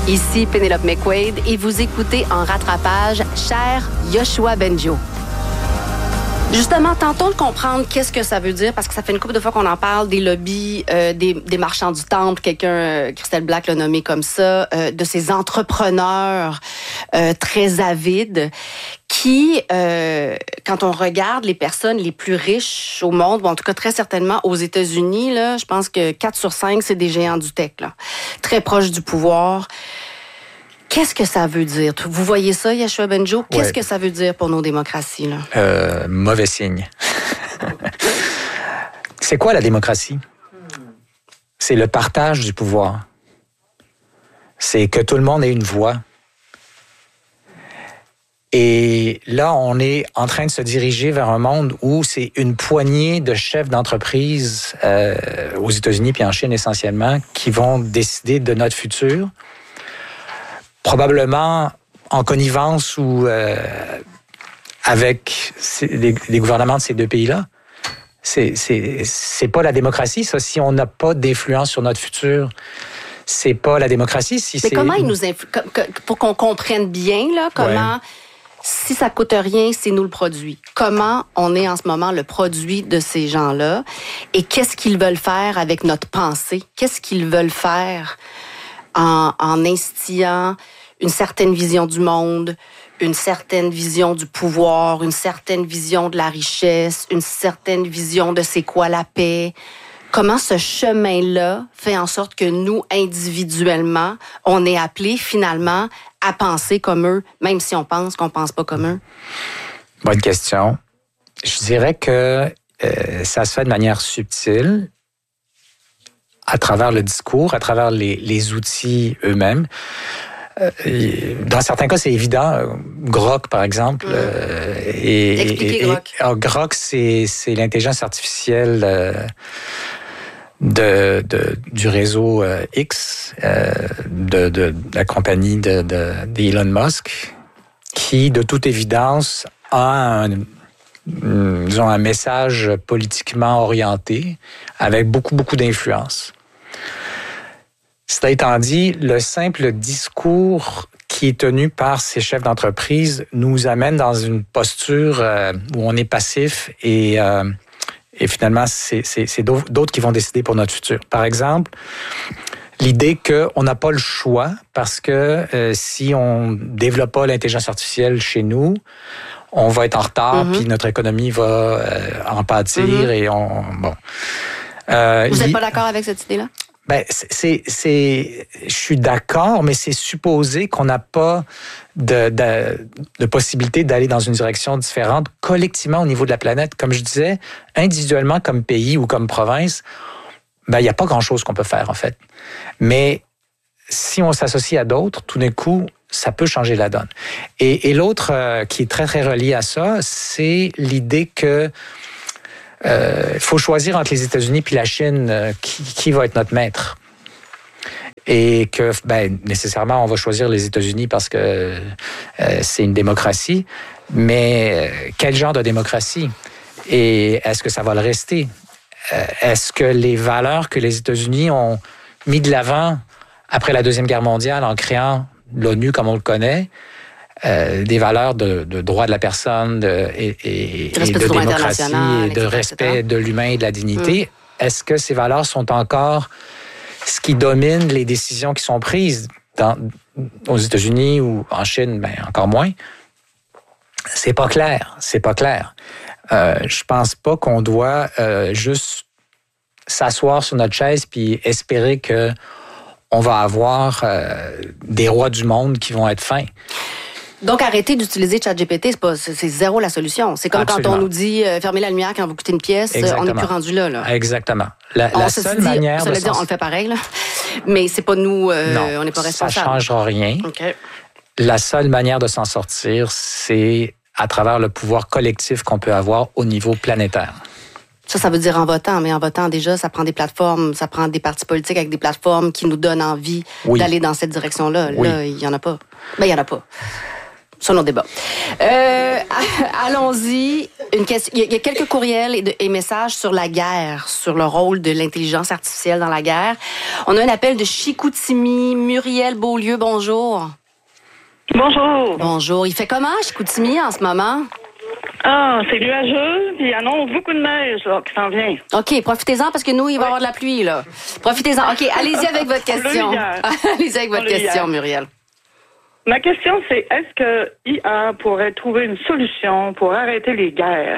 Ici Pénélope McQuaid et vous écoutez en rattrapage Cher Yoshua Bengio. Justement, tentons de comprendre qu'est-ce que ça veut dire, parce que ça fait une couple de fois qu'on en parle, des lobbies, des marchands du temple, Christelle Black l'a nommé comme ça, de ces entrepreneurs très avides qui, quand on regarde les personnes les plus riches au monde, ou en tout cas très certainement aux États-Unis, là, je pense que 4 sur 5, c'est des géants du tech, là, très proches du pouvoir. Qu'est-ce que ça veut dire? Vous voyez ça, Yoshua Bengio? Qu'est-ce que ça veut dire pour nos démocraties, là? Mauvais signe. C'est quoi la démocratie? C'est le partage du pouvoir. C'est que tout le monde ait une voix. Et là, on est en train de se diriger vers un monde où c'est une poignée de chefs d'entreprise aux États-Unis puis en Chine essentiellement qui vont décider de notre futur. Probablement en connivence ou avec les gouvernements de ces deux pays-là. C'est pas la démocratie, ça. Si on n'a pas d'influence sur notre futur, c'est pas la démocratie. Mais comment ils nous influencent? Pour qu'on comprenne bien, là, comment... Ouais. Si ça coûte rien, c'est nous le produit. Comment on est en ce moment le produit de ces gens-là? Et qu'est-ce qu'ils veulent faire avec notre pensée? Qu'est-ce qu'ils veulent faire en instillant une certaine vision du monde, une certaine vision du pouvoir, une certaine vision de la richesse, une certaine vision de c'est quoi la paix? Comment ce chemin-là fait en sorte que nous, individuellement, on est appelés finalement à penser comme eux, même si on pense qu'on pense pas comme eux? Bonne question. Je dirais que ça se fait de manière subtile, à travers le discours, à travers les outils eux-mêmes. Dans certains cas, c'est évident. Grok, par exemple. Expliquez Grok. Grok, c'est l'intelligence artificielle du réseau X, de la compagnie d'Elon Musk, qui, de toute évidence, a un message politiquement orienté, avec beaucoup d'influence. Cela étant dit, le simple discours qui est tenu par ces chefs d'entreprise nous amène dans une posture où on est passif et finalement, c'est d'autres qui vont décider pour notre futur. Par exemple, l'idée qu'on n'a pas le choix parce que si on ne développe pas l'intelligence artificielle chez nous, on va être en retard, puis notre économie va en pâtir et bon. Vous n'êtes pas d'accord avec cette idée-là? Ben, je suis d'accord, mais c'est supposé qu'on n'a pas de possibilité d'aller dans une direction différente collectivement au niveau de la planète. Comme je disais, individuellement comme pays ou comme province, ben, il n'y a pas grand-chose qu'on peut faire, en fait. Mais si on s'associe à d'autres, tout d'un coup, ça peut changer la donne. Et l'autre qui est très, très relié à ça, c'est l'idée que faut choisir entre les États-Unis puis la Chine qui va être notre maître. Et que, nécessairement, on va choisir les États-Unis parce que c'est une démocratie. Mais quel genre de démocratie? Et est-ce que ça va le rester? Est-ce que les valeurs que les États-Unis ont mis de l'avant après la Deuxième Guerre mondiale en créant l'ONU comme on le connaît, des valeurs de droit de la personne et de démocratie et de respect de l'humain et de la dignité, est-ce que ces valeurs sont encore ce qui domine les décisions qui sont prises aux États-Unis ou en Chine, encore moins? C'est pas clair. Je pense pas qu'on doit juste s'asseoir sur notre chaise puis espérer que on va avoir des rois du monde qui vont être fins. Donc, arrêter d'utiliser ChatGPT, c'est zéro la solution. C'est comme Absolument. quand on nous dit fermez la lumière quand vous quittez une pièce. Exactement. On n'est plus rendu là. Exactement. La seule manière ça veut dire on le fait pareil, là. Mais c'est pas nous, on n'est pas responsables. Ça ne changera rien. Okay. La seule manière de s'en sortir, c'est à travers le pouvoir collectif qu'on peut avoir au niveau planétaire. Ça veut dire en votant, mais en votant déjà, ça prend des plateformes, ça prend des partis politiques avec des plateformes qui nous donnent envie d'aller dans cette direction-là. Oui. Là, il n'y en a pas. Il n'y en a pas. sur nos débats. Allons-y. Il y a quelques courriels et messages sur la guerre, sur le rôle de l'intelligence artificielle dans la guerre. On a un appel de Chicoutimi. Muriel Beaulieu, bonjour. Bonjour. Bonjour. Il fait comment, Chicoutimi, en ce moment? Ah, c'est nuageux, puis il annonce beaucoup de neige là, qui s'en vient. OK, profitez-en parce que nous, il va y avoir de la pluie, là. Profitez-en. OK, allez-y avec votre question. Allez-y avec votre question, Muriel. Ma question, c'est est-ce que IA pourrait trouver une solution pour arrêter les guerres?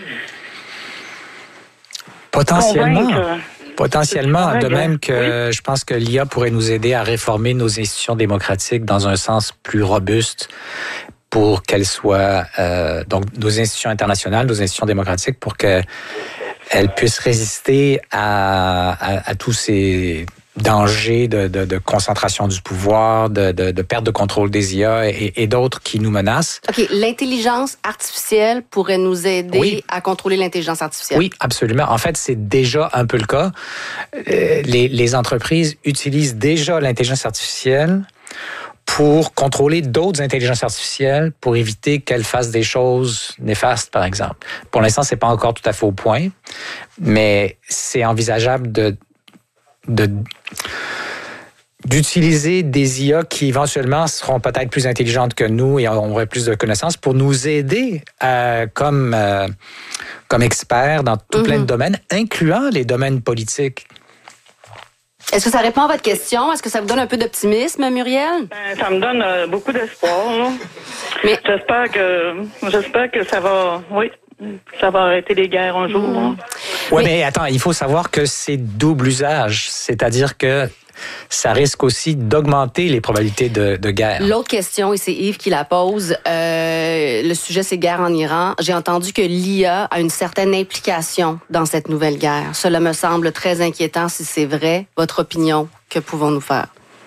Potentiellement. Convaincre. De même que je pense que l'IA pourrait nous aider à réformer nos institutions démocratiques dans un sens plus robuste pour qu'elles soient, donc nos institutions internationales, nos institutions démocratiques, pour qu'elles puissent résister à tous ces dangers de concentration du pouvoir, de perte de contrôle des IA et d'autres qui nous menacent. OK, l'intelligence artificielle pourrait nous aider à contrôler l'intelligence artificielle. Oui, absolument. En fait, c'est déjà un peu le cas. Les entreprises utilisent déjà l'intelligence artificielle pour contrôler d'autres intelligences artificielles, pour éviter qu'elles fassent des choses néfastes, par exemple. Pour l'instant, c'est pas encore tout à fait au point, mais c'est envisageable d'utiliser des IA qui éventuellement seront peut-être plus intelligentes que nous et auraient plus de connaissances pour nous aider comme experts dans tout plein de domaines, incluant les domaines politiques. Est-ce que ça répond à votre question? Est-ce que ça vous donne un peu d'optimisme, Muriel? Ça me donne beaucoup d'espoir. Là. Mais j'espère que ça va arrêter les guerres un jour. Oui, mais attends, il faut savoir que c'est double usage, c'est-à-dire que ça risque aussi d'augmenter les probabilités de guerre. L'autre question, et c'est Yves qui la pose, le sujet c'est guerre en Iran. J'ai entendu que l'IA a une certaine implication dans cette nouvelle guerre. Cela me semble très inquiétant si c'est vrai. Votre opinion, que pouvons-nous faire?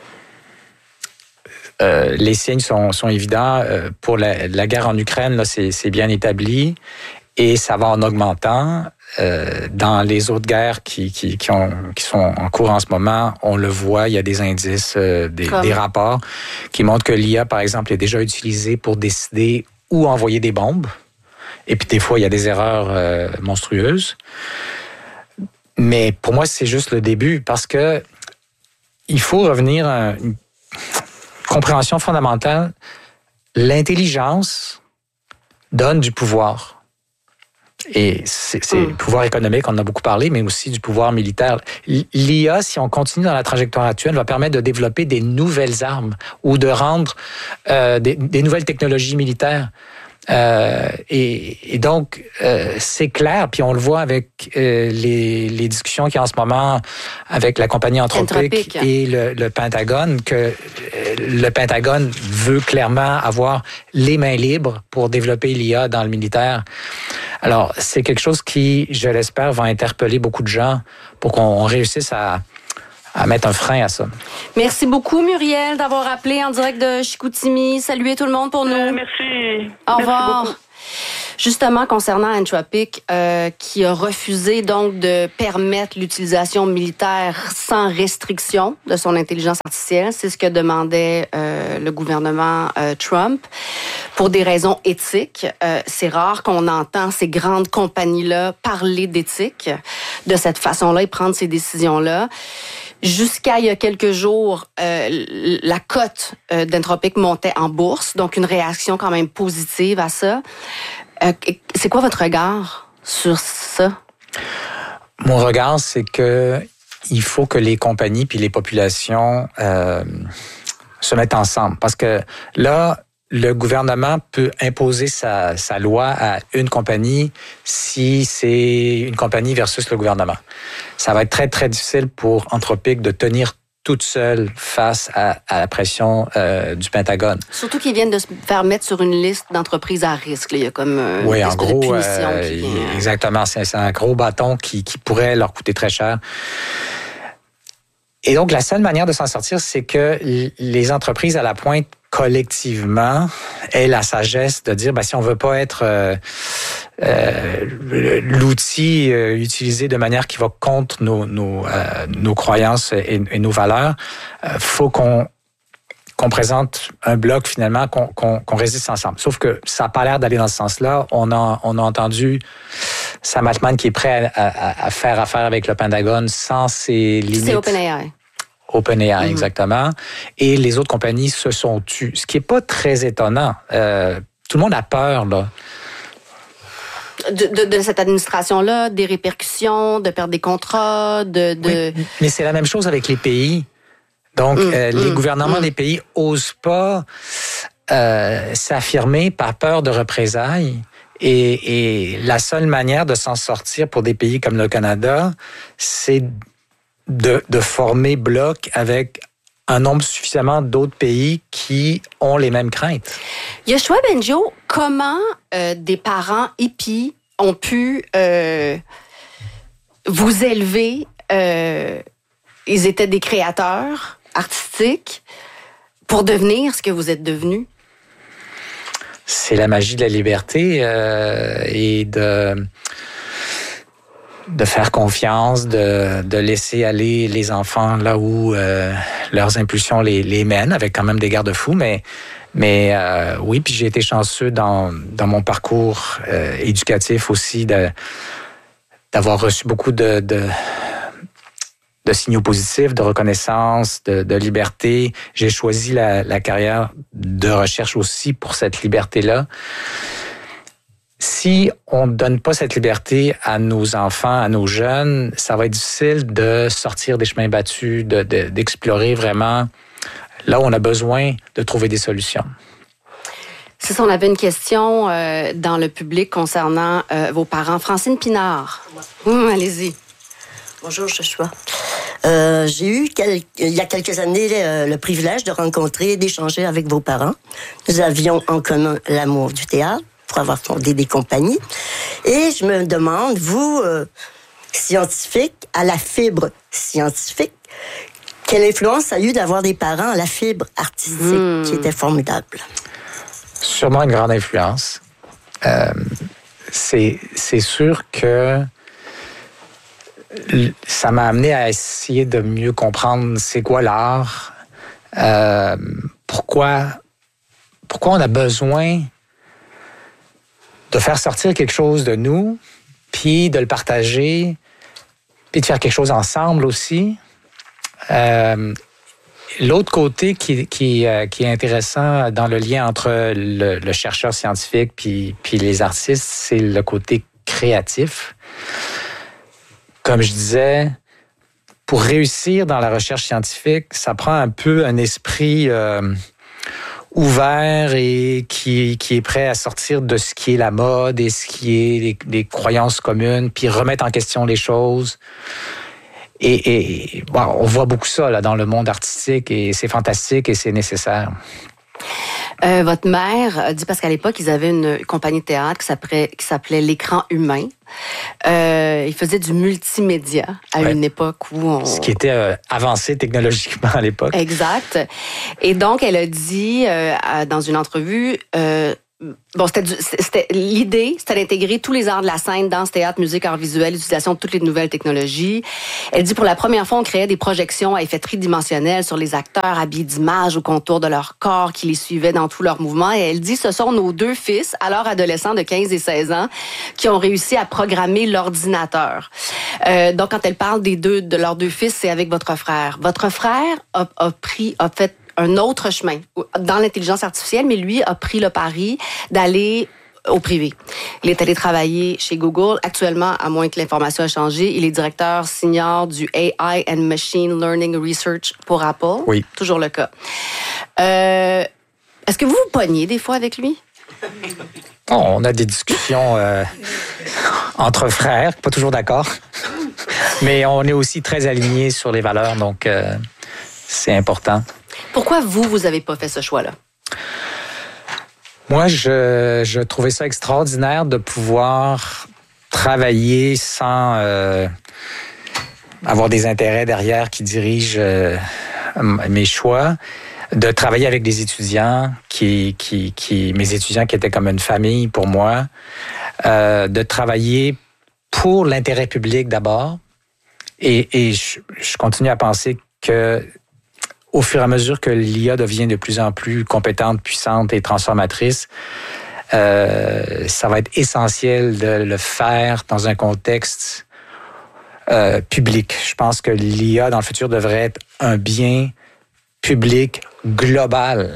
Les signes sont évidents. Pour la guerre en Ukraine, là, c'est bien établi et ça va en augmentant. Dans les autres guerres qui sont en cours en ce moment, on le voit, il y a des indices, des rapports qui montrent que l'IA, par exemple, est déjà utilisée pour décider où envoyer des bombes. Et puis des fois, il y a des erreurs monstrueuses. Mais pour moi, c'est juste le début parce que il faut revenir à une compréhension fondamentale. L'intelligence donne du pouvoir. Et c'est le pouvoir économique, on en a beaucoup parlé, mais aussi du pouvoir militaire. L'IA, si on continue dans la trajectoire actuelle, va permettre de développer des nouvelles armes ou de rendre des nouvelles technologies militaires. Et donc, c'est clair, puis on le voit avec les discussions qu'il y a en ce moment avec la compagnie Anthropic et le Pentagone, que le Pentagone veut clairement avoir les mains libres pour développer l'IA dans le militaire. Alors, c'est quelque chose qui, je l'espère, va interpeller beaucoup de gens pour qu'on réussisse à mettre un frein à ça. Merci beaucoup, Muriel, d'avoir appelé en direct de Chicoutimi. Saluez tout le monde pour nous. Merci. Au revoir. Beaucoup. Justement, concernant Anthropic, qui a refusé donc de permettre l'utilisation militaire sans restriction de son intelligence artificielle, c'est ce que demandait le gouvernement Trump. Pour des raisons éthiques, c'est rare qu'on entend ces grandes compagnies-là parler d'éthique de cette façon-là et prendre ces décisions-là. Jusqu'à il y a quelques jours, la cote d'Anthropic montait en bourse, donc une réaction quand même positive à ça. C'est quoi votre regard sur ça? Mon regard, c'est que il faut que les compagnies puis les populations se mettent ensemble. Parce que là, le gouvernement peut imposer sa loi à une compagnie si c'est une compagnie versus le gouvernement. Ça va être très, très difficile pour Anthropic de tenir toute seule face à la pression du Pentagone. Surtout qu'ils viennent de se faire mettre sur une liste d'entreprises à risque. Là. Il y a comme oui, en gros, de punition qui vient. Exactement. C'est un gros bâton qui pourrait leur coûter très cher. Et donc, la seule manière de s'en sortir, c'est que les entreprises à la pointe collectivement aient la sagesse de dire, si on veut pas être l'outil utilisé de manière qui va contre nos croyances et nos valeurs, faut qu'on qu'on présente un bloc finalement, qu'on résiste ensemble. Sauf que ça n'a pas l'air d'aller dans ce sens-là. On a entendu Sam Altman qui est prêt à faire affaire avec le Pentagone sans ses limites. C'est OpenAI. OpenAI, exactement. Et les autres compagnies se sont tues. Ce qui n'est pas très étonnant. Tout le monde a peur, là. De cette administration-là, des répercussions, de perdre des contrats, Oui, mais c'est la même chose avec les pays. Donc, les gouvernements des pays n'osent pas s'affirmer par peur de représailles. Et la seule manière de s'en sortir pour des pays comme le Canada, c'est de former bloc avec un nombre suffisamment d'autres pays qui ont les mêmes craintes. Yoshua Bengio, comment des parents hippies ont pu vous élever? Ils étaient des créateurs artistiques pour devenir ce que vous êtes devenus? C'est la magie de la liberté et de faire confiance, de laisser aller les enfants là où leurs impulsions les mènent, avec quand même des garde-fous, mais oui, puis j'ai été chanceux dans mon parcours éducatif aussi d'avoir reçu beaucoup de signaux positifs, de reconnaissance, de liberté. J'ai choisi la carrière de recherche aussi pour cette liberté-là. Si on ne donne pas cette liberté à nos enfants, à nos jeunes, ça va être difficile de sortir des chemins battus, d'explorer vraiment là où on a besoin de trouver des solutions. Si on avait une question dans le public concernant vos parents. Francine Pinard. Allez-y. Bonjour, Joshua. J'ai eu, il y a quelques années, le privilège de rencontrer et d'échanger avec vos parents. Nous avions en commun l'amour du théâtre, pour avoir fondé des compagnies. Et je me demande, vous, scientifique, à la fibre scientifique, quelle influence ça a eu d'avoir des parents à la fibre artistique qui était formidable? Sûrement une grande influence. C'est sûr que ça m'a amené à essayer de mieux comprendre c'est quoi l'art, pourquoi on a besoin de faire sortir quelque chose de nous, puis de le partager, puis de faire quelque chose ensemble aussi. L'autre côté qui est intéressant dans le lien entre le chercheur scientifique puis les artistes, c'est le côté créatif. Comme je disais, pour réussir dans la recherche scientifique, ça prend un peu un esprit ouvert et qui est prêt à sortir de ce qui est la mode et ce qui est les croyances communes, puis remettre en question les choses. Et bon, on voit beaucoup ça là, dans le monde artistique et c'est fantastique et c'est nécessaire. Votre mère a dit, parce qu'à l'époque, ils avaient une compagnie de théâtre qui s'appelait L'Écran Humain. Ils faisaient du multimédia à une époque où ce qui était avancé technologiquement à l'époque. Exact. Et donc, elle a dit dans une entrevue... l'idée, c'était d'intégrer tous les arts de la scène, danse, théâtre, musique, art visuel, l'utilisation de toutes les nouvelles technologies. Elle dit, pour la première fois, on créait des projections à effet tridimensionnel sur les acteurs habillés d'images au contour de leur corps qui les suivaient dans tous leurs mouvements. Et elle dit, ce sont nos deux fils, alors adolescents de 15 et 16 ans, qui ont réussi à programmer l'ordinateur. Donc, quand elle parle de leurs deux fils, c'est avec votre frère. Votre frère a fait un autre chemin dans l'intelligence artificielle, mais lui a pris le pari d'aller au privé. Il est allé travailler chez Google. Actuellement, à moins que l'information ait changé, il est directeur senior du AI and Machine Learning Research pour Apple. Oui. Toujours le cas. Est-ce que vous vous pognez des fois avec lui? On a des discussions entre frères, pas toujours d'accord. Mais on est aussi très alignés sur les valeurs, donc c'est important. Pourquoi vous n'avez pas fait ce choix-là? Moi, je trouvais ça extraordinaire de pouvoir travailler sans avoir des intérêts derrière qui dirigent mes choix, de travailler avec des étudiants mes étudiants qui étaient comme une famille pour moi, de travailler pour l'intérêt public d'abord. Et je continue à penser que au fur et à mesure que l'IA devient de plus en plus compétente, puissante et transformatrice, ça va être essentiel de le faire dans un contexte public. Je pense que l'IA dans le futur devrait être un bien public global.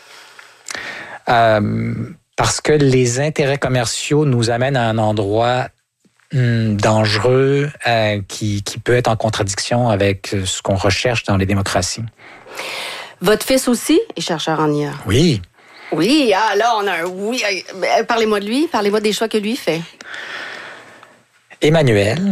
Parce que les intérêts commerciaux nous amènent à un endroit dangereux qui peut être en contradiction avec ce qu'on recherche dans les démocraties. Votre fils aussi est chercheur en IA. Oui. Oui, là, on a un oui. Parlez-moi de lui, parlez-moi des choix que lui fait. Emmanuel,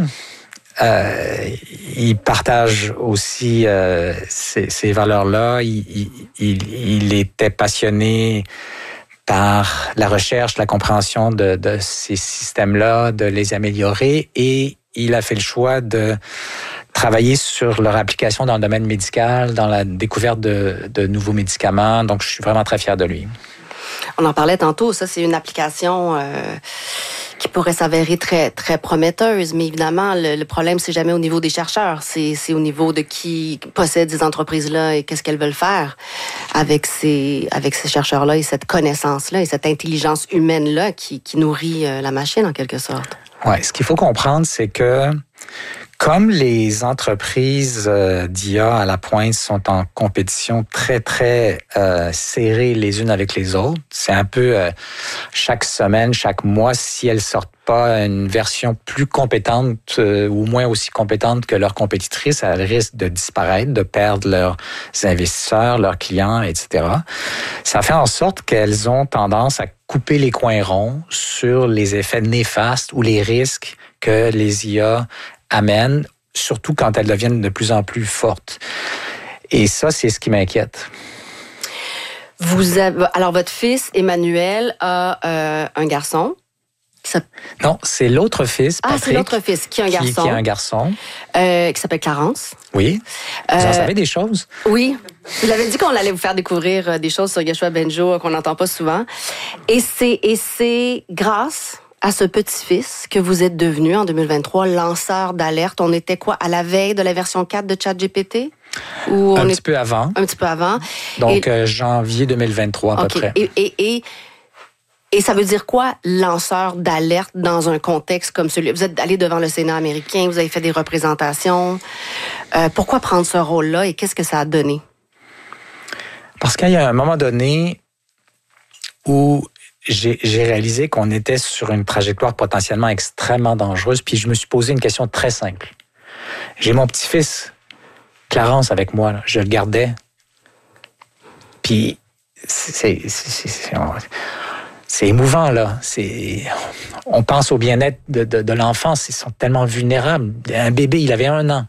il partage aussi ces valeurs-là. Il était passionné par la recherche, la compréhension de ces systèmes-là, de les améliorer, et il a fait le choix de travailler sur leur application dans le domaine médical, dans la découverte de nouveaux médicaments. Donc, je suis vraiment très fier de lui. On en parlait tantôt, ça, c'est une application qui pourrait s'avérer très, très prometteuse. Mais évidemment, le problème, c'est jamais au niveau des chercheurs. C'est au niveau de qui possède ces entreprises-là et qu'est-ce qu'elles veulent faire avec ces chercheurs-là et cette connaissance-là et cette intelligence humaine-là qui nourrit la machine, en quelque sorte. Ouais, ce qu'il faut comprendre, c'est que comme les entreprises d'IA à la pointe sont en compétition très, très serrée les unes avec les autres, c'est un peu chaque semaine, chaque mois, si elles sortent pas une version plus compétente ou moins aussi compétente que leurs compétitrices, elles risquent de disparaître, de perdre leurs investisseurs, leurs clients, etc. Ça fait en sorte qu'elles ont tendance à couper les coins ronds sur les effets néfastes ou les risques que les IA amènent, surtout quand elles deviennent de plus en plus fortes. Et ça, c'est ce qui m'inquiète. Alors, votre fils, Emmanuel, a un garçon. Non, c'est l'autre fils, Patrick. C'est l'autre fils qui a un garçon. Qui a un garçon. Qui s'appelle Clarence. Oui. Vous en savez des choses? Oui. Vous l'avez dit qu'on allait vous faire découvrir des choses sur Yoshua Bengio qu'on n'entend pas souvent. Et c'est grâce à ce petit-fils que vous êtes devenu, en 2023, lanceur d'alerte. On était quoi, à la veille de la version 4 de ChatGPT? Un petit peu avant. Un petit peu avant. Donc, janvier 2023, à peu près. Et ça veut dire quoi, lanceur d'alerte dans un contexte comme celui? Vous êtes allé devant le Sénat américain, vous avez fait des représentations. Pourquoi prendre ce rôle-là et qu'est-ce que ça a donné? Parce qu'il y a un moment donné où j'ai réalisé qu'on était sur une trajectoire potentiellement extrêmement dangereuse, puis je me suis posé une question très simple. J'ai mon petit-fils, Clarence, avec moi, là. Je le gardais. Puis c'est émouvant, là. On pense au bien-être de l'enfant. Ils sont tellement vulnérables. Un bébé, il avait 1 an.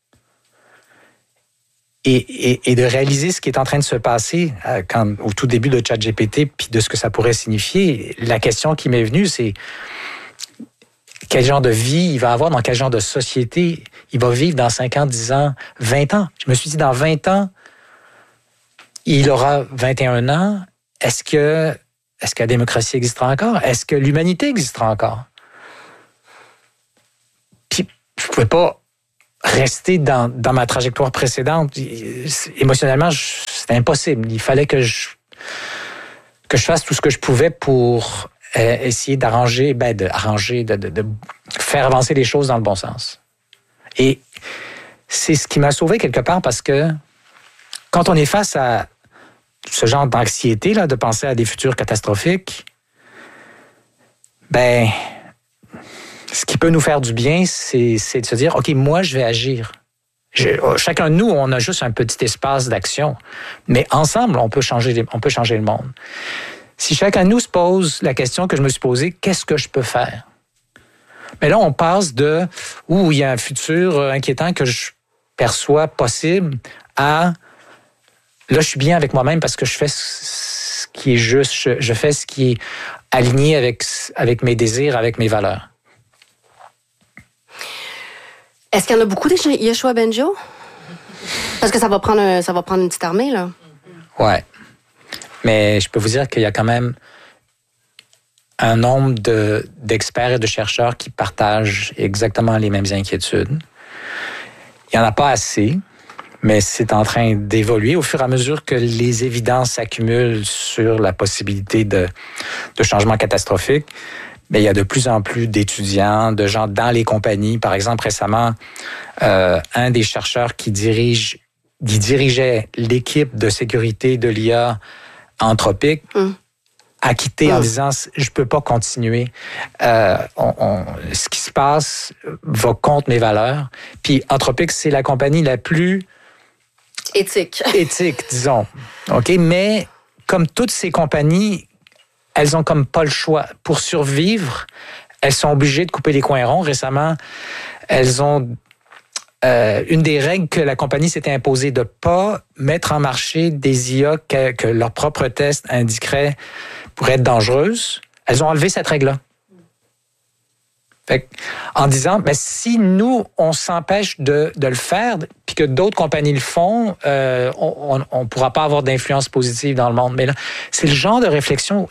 Et de réaliser ce qui est en train de se passer au tout début de ChatGPT, puis de ce que ça pourrait signifier, la question qui m'est venue, c'est quel genre de vie il va avoir, dans quel genre de société il va vivre dans 5 ans, 10 ans, 20 ans. Je me suis dit, dans 20 ans, il aura 21 ans. Est-ce que la démocratie existera encore? Est-ce que l'humanité existera encore? Puis, je ne pouvais pas rester dans ma trajectoire précédente. Émotionnellement, c'était impossible. Il fallait que je fasse tout ce que je pouvais pour essayer de faire avancer les choses dans le bon sens. Et c'est ce qui m'a sauvé quelque part, parce que quand on est face à ce genre d'anxiété, là, de penser à des futurs catastrophiques, ce qui peut nous faire du bien, c'est de se dire, OK, moi, je vais agir. Chacun de nous, on a juste un petit espace d'action, mais ensemble, on peut changer le monde. Si chacun de nous se pose la question que je me suis posée, qu'est-ce que je peux faire? Mais là, on passe de où il y a un futur inquiétant que je perçois possible à là, je suis bien avec moi-même parce que je fais ce qui est juste, je fais ce qui est aligné avec mes désirs, avec mes valeurs. Est-ce qu'il y en a beaucoup des Yoshua Bengio? Parce que ça va prendre une petite armée, là. Ouais. Mais je peux vous dire qu'il y a quand même un nombre d'experts et de chercheurs qui partagent exactement les mêmes inquiétudes. Il n'y en a pas assez, Mais c'est en train d'évoluer au fur et à mesure que les évidences s'accumulent sur la possibilité de changements catastrophiques. Mais il y a de plus en plus d'étudiants, de gens dans les compagnies. Par exemple, récemment, un des chercheurs qui dirigeait l'équipe de sécurité de l'IA Anthropic a quitté en disant « je peux pas continuer. Ce qui se passe va contre mes valeurs. » Puis Anthropic, c'est la compagnie la plus éthique, disons. OK? Mais comme toutes ces compagnies, elles ont comme pas le choix. Pour survivre, elles sont obligées de couper les coins ronds. Récemment, elles ont une des règles que la compagnie s'était imposée de pas mettre en marché des IA que leurs propres tests indiqueraient pourraient être dangereuses. Elles ont enlevé cette règle-là. Fait, en disant, ben, si nous, on s'empêche de le faire, puis que d'autres compagnies le font, on ne pourra pas avoir d'influence positive dans le monde. Mais là, c'est le genre de réflexion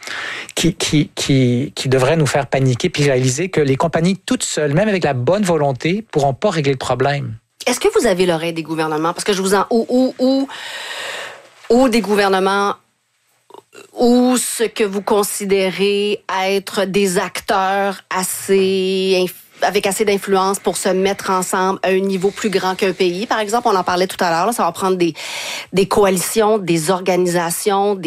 qui devrait nous faire paniquer puis réaliser que les compagnies toutes seules, même avec la bonne volonté, ne pourront pas régler le problème. Est-ce que vous avez l'oreille des gouvernements? Parce que je vous en... Ou des gouvernements ou ce que vous considérez être des acteurs avec assez d'influence pour se mettre ensemble à un niveau plus grand qu'un pays. Par exemple, on en parlait tout à l'heure, là, ça va prendre des coalitions, des organisations,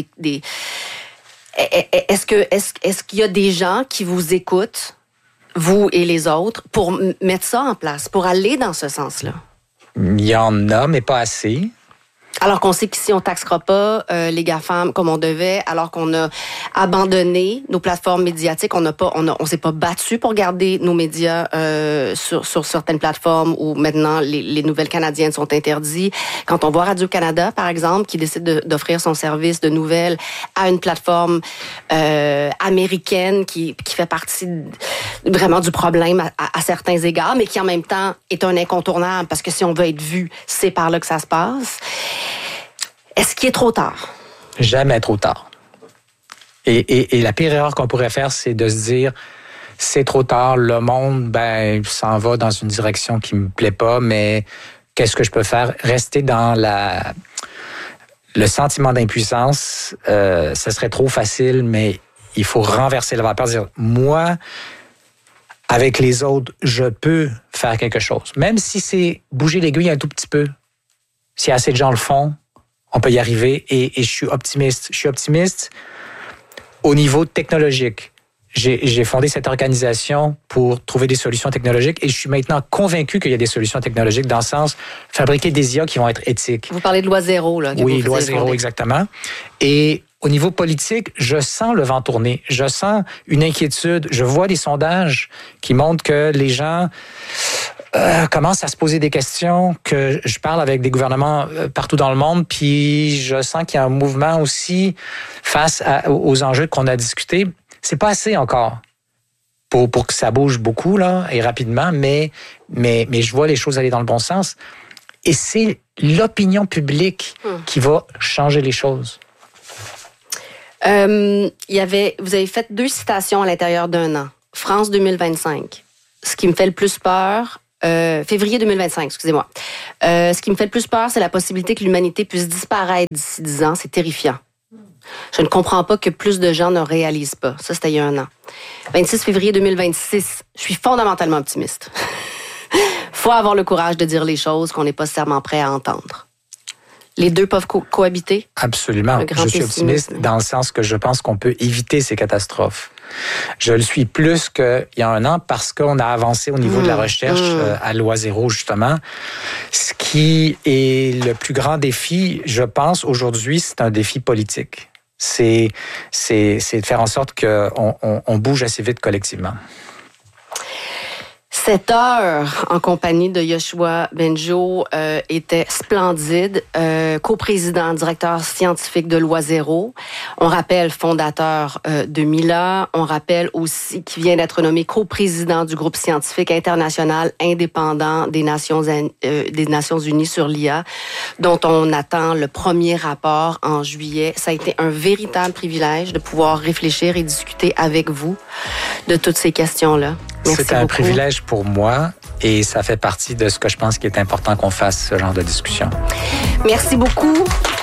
Est-ce qu'il y a des gens qui vous écoutent, vous et les autres, pour mettre ça en place, pour aller dans ce sens-là? Il y en a, mais pas assez. Alors qu'on sait qu'ici, on taxera pas les GAFAM comme on devait, alors qu'on a abandonné nos plateformes médiatiques, on s'est pas battu pour garder nos médias sur certaines plateformes où maintenant les nouvelles canadiennes sont interdites. Quand on voit Radio-Canada, par exemple, qui décide d'offrir son service de nouvelles à une plateforme américaine qui fait partie vraiment du problème à certains égards, mais qui en même temps est un incontournable parce que si on veut être vu, c'est par là que ça se passe. Est-ce qu'il est trop tard? Jamais trop tard. Et la pire erreur qu'on pourrait faire, c'est de se dire, c'est trop tard, le monde, s'en va dans une direction qui me plaît pas, mais qu'est-ce que je peux faire? Rester dans le sentiment d'impuissance, ça serait trop facile, mais il faut renverser la vapeur, dire, moi, avec les autres, je peux faire quelque chose. Même si c'est bouger l'aiguille un tout petit peu. Si assez de gens le font, on peut y arriver et je suis optimiste. Je suis optimiste au niveau technologique. J'ai fondé cette organisation pour trouver des solutions technologiques et je suis maintenant convaincu qu'il y a des solutions technologiques dans le sens fabriquer des IA qui vont être éthiques. Vous parlez de loi zéro, là. Oui, loi zéro, exactement. Et au niveau politique, je sens le vent tourner. Je sens une inquiétude. Je vois des sondages qui montrent que les gens commencent à se poser des questions, que je parle avec des gouvernements partout dans le monde, puis je sens qu'il y a un mouvement aussi face aux enjeux qu'on a discutés. C'est pas assez encore pour que ça bouge beaucoup là et rapidement, mais je vois les choses aller dans le bon sens. Et c'est l'opinion publique qui va changer les choses. Vous avez fait 2 citations à l'intérieur d'un an. France 2025. Ce qui me fait le plus peur... février 2025, excusez-moi. Ce qui me fait le plus peur, c'est la possibilité que l'humanité puisse disparaître d'ici 10 ans. C'est terrifiant. Je ne comprends pas que plus de gens ne réalisent pas. Ça, c'était il y a un an. 26 février 2026, je suis fondamentalement optimiste. Faut avoir le courage de dire les choses qu'on n'est pas nécessairement prêt à entendre. Les deux peuvent cohabiter? Absolument. Je suis optimiste dans le sens que je pense qu'on peut éviter ces catastrophes. Je le suis plus qu'il y a un an parce qu'on a avancé au niveau de la recherche à loi zéro, justement. Ce qui est le plus grand défi, je pense, aujourd'hui, c'est un défi politique. C'est de faire en sorte qu'on bouge assez vite collectivement. 7 heures en compagnie de Yoshua Bengio était splendide. Coprésident, directeur scientifique de Loi Zéro. On rappelle fondateur de Mila. On rappelle aussi qu'il vient d'être nommé coprésident du groupe scientifique international indépendant des Nations Unies sur l'IA, dont on attend le premier rapport en juillet. Ça a été un véritable privilège de pouvoir réfléchir et discuter avec vous de toutes ces questions-là. Merci C'est un privilège pour moi Et ça fait partie de ce que je pense qu'il est important qu'on fasse, ce genre de discussion. Merci beaucoup.